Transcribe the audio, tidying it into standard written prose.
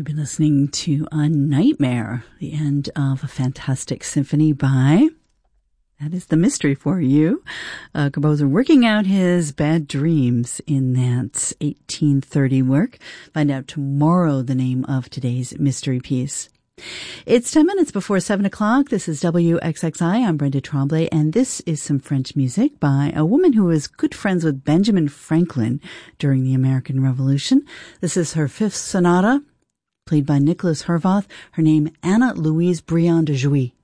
We've been listening to A Nightmare, the end of a fantastic symphony by, that is the mystery for you, a composer working out his bad dreams in that 1830 work. Find out tomorrow the name of today's mystery piece. It's 10 minutes before 7 o'clock. This is WXXI. I'm Brenda Tremblay, and this is some French music by a woman who was good friends with Benjamin Franklin during the American Revolution. This is her fifth sonata, played by Nicholas Hervoth. Her name, Anna Louise Briand de Jouy.